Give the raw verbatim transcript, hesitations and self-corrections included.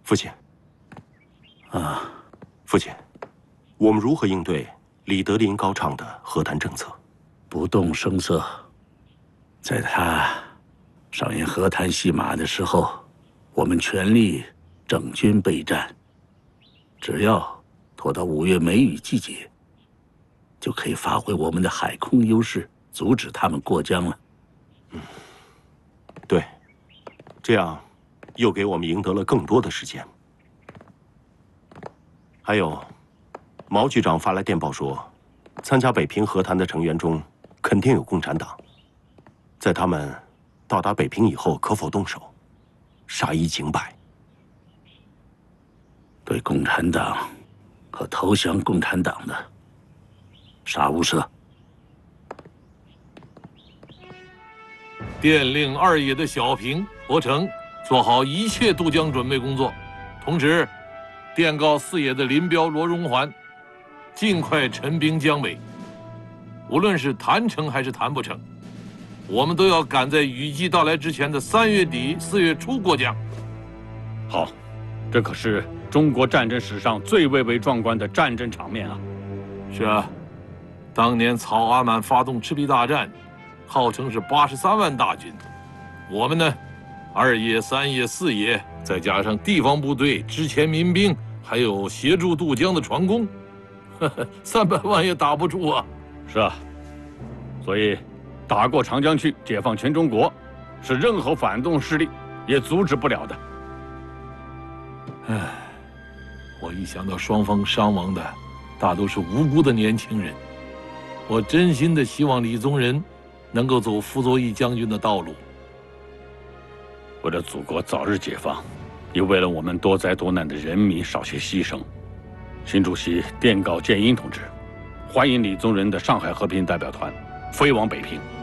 父亲。 啊， 父亲，我们如何应对李德林高唱的和谈政策？ 不动声色。在他上演和谈戏码的时候，我们全力整军备战。只要拖到五月梅雨季节，就可以发挥我们的海空优势，阻止他们过江了。 嗯，对，这样又给我们赢得了更多的时间。还有，毛局长发来电报说，参加北平和谈的成员中肯定有共产党，在他们到达北平以后，可否动手，杀一儆百？ 对共产党和投降共产党的，杀无赦。 电令二野的小平、伯承做好一切渡江准备工作，同时电告四野的林彪、罗荣桓，尽快陈兵江北。无论是谈成还是谈不成，我们都要赶在雨季到来之前的三月底、四月初过江。 好，这可是中国战争史上最蔚为壮观的战争场面啊！ 是啊，当年曹阿满发动赤壁大战，号称是八十三万大军，我们呢，二野、三野、四野，再加上地方部队、之前民兵，还有协助渡江的船工，呵呵，三百万也打不住啊！ 是啊，所以打过长江去，解放全中国，是任何反动势力也阻止不了的。 唉，我一想到双方伤亡的大都是无辜的年轻人，我真心的希望李宗仁能够走傅作义将军的道路。 为了祖国早日解放，也为了我们多灾多难的人民少些牺牲，新主席电告建英同志，欢迎李宗仁的上海和平代表团飞往北平。